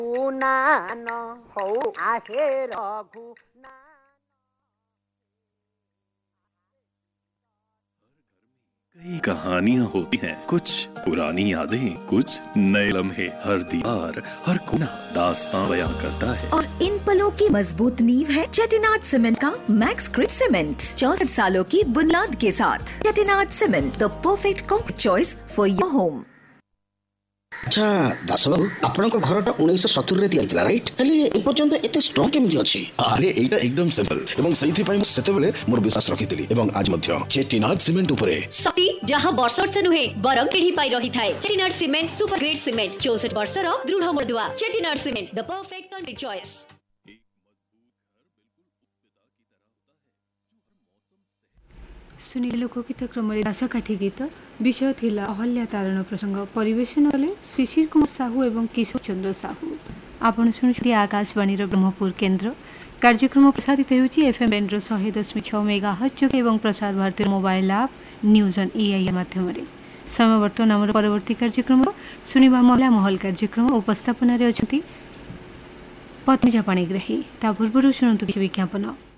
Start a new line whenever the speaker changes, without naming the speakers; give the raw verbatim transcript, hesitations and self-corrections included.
नान हो आहे रघु
कई कहानियां होती हैं, कुछ पुरानी यादें, कुछ नए लम्हे। हर दीवार हर कोना दास्तां बयां करता है
और इन पलों की मजबूत नींव है चेटिनाड सीमेंट का मैक्स ग्रिड सीमेंट। चौसठ सालों की बुनियाद के साथ Chettinad cement, the perfect concrete choice for your home.
अच्छा दास बाबू, आपनक घरटा उन्नीस सत्तर रे तैयार थिला राइट, हेले ए पर्यंत एते स्ट्रांग केमिति अछि?
अरे एटा एकदम सिंपल एवं सही पाई सेते बेले मोर विश्वास रखितली एवं आज मध्य चेटिनाड सीमेंट उपरे
शक्ति जहां वर्ष वर्ष नुहे बरम पीढ़ी पाई रही थाए। Chettinad cement super grade cement चौसठ वर्ष रो दृढ़ मर्दुआ। Chettinad cement the perfect concrete choice.
सुनिले लोकगीत क्रम दासकाठी गीत विषय थिला अहल्या तारण प्रसंग। परिवेशन कले शिशिर कुमार साहू एवं किशोर चंद्र साहू। आपण सुनुछथि आकाशवाणी ब्रह्मपुर केन्द्र। कार्यक्रम प्रसारित होउछि एफएम बेंड्रो सौ दशमलव छह मेगाहर्ट्ज एवं Prasar Bharati mobile app news on AI माध्यम रे। समय वर्तमान हमर परवर्ती कार्यक्रम सुनिबा महिला महल कार्यक्रम उपस्थापन रे अछथि पद्मजा पाणिग्राही। ता पूर्व शुणु विज्ञापन।